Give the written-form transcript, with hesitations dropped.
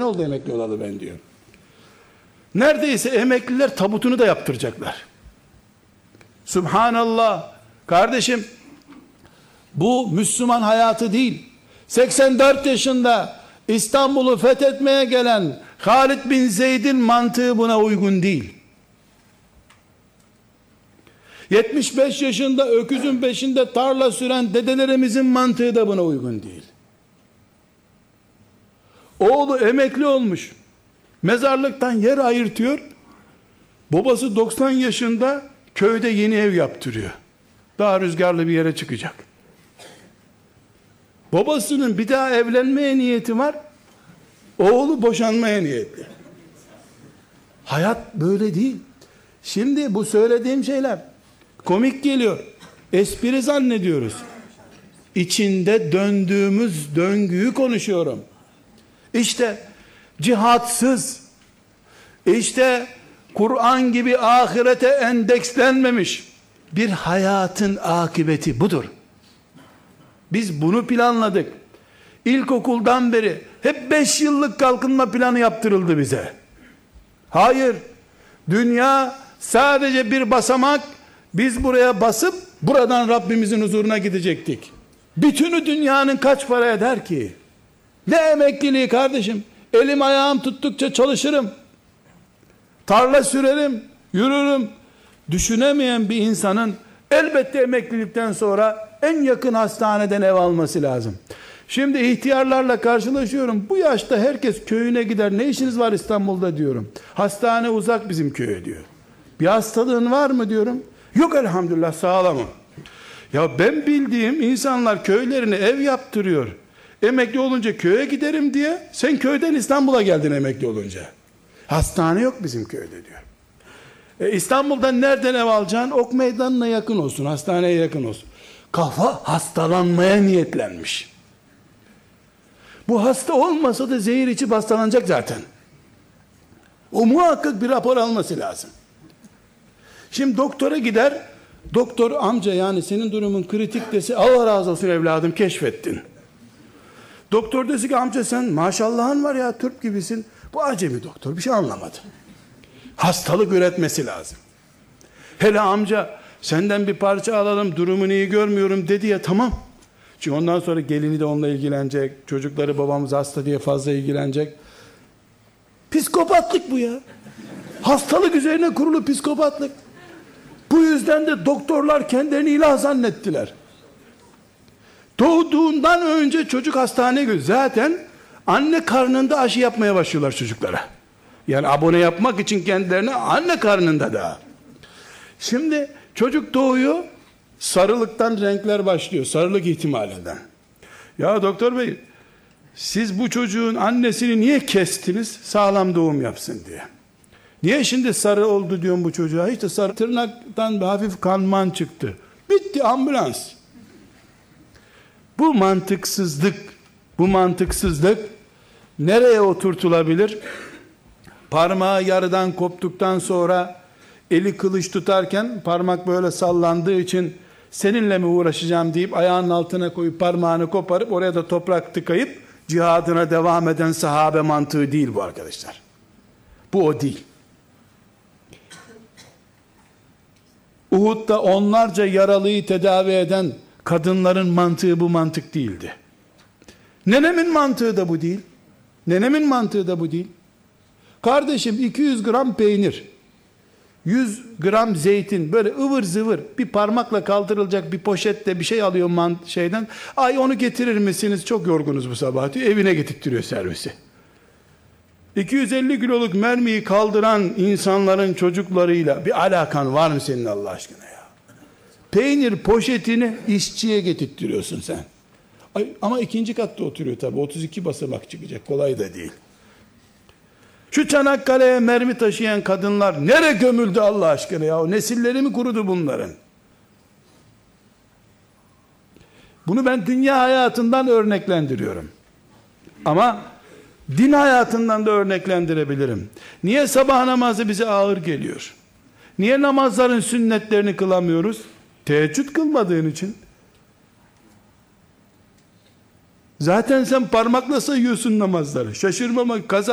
oldu emekli olalı ben diyor. Neredeyse emekliler tabutunu da yaptıracaklar. Subhanallah. Kardeşim, bu Müslüman hayatı değil. 84 yaşında İstanbul'u fethetmeye gelen Halid bin Zeyd'in mantığı buna uygun değil. 75 yaşında öküzün peşinde tarla süren dedelerimizin mantığı da buna uygun değil. Oğlu emekli olmuş. Mezarlıktan yer ayırtıyor. Babası 90 yaşında köyde yeni ev yaptırıyor. Daha rüzgarlı bir yere çıkacak. Babasının bir daha evlenmeye niyeti var. Oğlu boşanmaya niyetli. Hayat böyle değil. Şimdi bu söylediğim şeyler komik geliyor. Espri zannediyoruz. İçinde döndüğümüz döngüyü konuşuyorum. İşte cihatsız, işte Kur'an gibi ahirete endekslenmemiş bir hayatın akıbeti budur. Biz bunu planladık. İlkokuldan beri hep 5 yıllık kalkınma planı yaptırıldı bize. Hayır, dünya sadece bir basamak, biz buraya basıp buradan Rabbimizin huzuruna gidecektik. Bütünü dünyanın kaç para eder ki? Ne emekliliği kardeşim? Elim ayağım tuttukça çalışırım. Tarla sürerim, yürürüm. Düşünemeyen bir insanın elbette emeklilikten sonra en yakın hastaneden ev alması lazım. Şimdi ihtiyarlarla karşılaşıyorum. Bu yaşta herkes köyüne gider. Ne işiniz var İstanbul'da diyorum. Hastane uzak bizim köye diyor. Bir hastalığın var mı diyorum. Yok elhamdülillah, sağlamım. Ya ben bildiğim insanlar köylerine ev yaptırıyor. Emekli olunca köye giderim diye, sen köyden İstanbul'a geldin emekli olunca. Hastane yok bizim köyde diyor. İstanbul'dan nereden ev alacaksın? Ok Meydanı'na yakın olsun, hastaneye yakın olsun. Kafa hastalanmaya niyetlenmiş. Bu hasta olmasa da zehir içip hastalanacak zaten. O muhakkak bir rapor alması lazım. Şimdi doktora gider, doktor amca yani senin durumun kritik dese, Allah razı olsun evladım keşfettin. Doktor dese ki amca sen maşallahın var ya, Türk gibisin. Bu acemi doktor bir şey anlamadı. Hastalık üretmesi lazım. Hele amca senden bir parça alalım, durumun iyi görmüyorum dedi ya, tamam. Çünkü ondan sonra gelini de onunla ilgilenecek, çocukları babamız hasta diye fazla ilgilenecek. Psikopatlık bu ya. Hastalık üzerine kurulu psikopatlık. Bu yüzden de doktorlar kendilerini ilah zannettiler. Doğduğundan önce çocuk hastaneye gidiyor. Zaten anne karnında aşı yapmaya başlıyorlar çocuklara. Yani abone yapmak için kendilerine anne karnında da. Şimdi çocuk doğuyor, sarılıktan renkler başlıyor, sarılık ihtimalinden. Ya doktor bey, siz bu çocuğun annesini niye kestiniz? Sağlam doğum yapsın diye. Niye şimdi sarı oldu diyorum bu çocuğa? İşte sarı, tırnaktan bir hafif kanman çıktı. Bitti, ambulans. Bu mantıksızlık nereye oturtulabilir? Parmağı yarıdan koptuktan sonra eli kılıç tutarken parmak böyle sallandığı için seninle mi uğraşacağım deyip ayağının altına koyup parmağını koparıp oraya da toprak tıkayıp cihadına devam eden sahabe mantığı değil bu arkadaşlar. Bu o değil. Uhud'da onlarca yaralıyı tedavi eden kadınların mantığı bu mantık değildi. Nenemin mantığı da bu değil. Nenemin mantığı da bu değil. Kardeşim 200 gram peynir, 100 gram zeytin, böyle ıvır zıvır bir parmakla kaldırılacak bir poşette bir şey alıyor şeyden. Ay onu getirir misiniz? Çok yorgunuz bu sabah diyor. Evine getirtiyor servisi. 250 kiloluk mermiyi kaldıran insanların çocuklarıyla bir alakan var mı senin Allah aşkına ya? Peynir poşetini işçiye getirtiyorsun sen. Ay, ama ikinci katta oturuyor tabi. 32 basamak çıkacak. Kolay da değil. Şu Çanakkale'ye mermi taşıyan kadınlar nereye gömüldü Allah aşkına ya? Nesilleri mi kurudu bunların? Bunu ben dünya hayatından örneklendiriyorum. Ama din hayatından da örneklendirebilirim. Niye sabah namazı bize ağır geliyor? Niye namazların sünnetlerini kılamıyoruz? Teheccüd kılmadığın için. Zaten sen parmakla sayıyorsun namazları. Şaşırmamak, kaza